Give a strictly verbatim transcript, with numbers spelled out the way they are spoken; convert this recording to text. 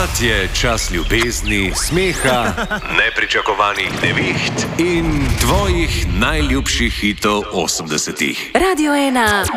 Pomlad je čas ljubezni, smeha, nepričakovanih neviht in tvojih najljubših hitov osemdesetih. Radio ena.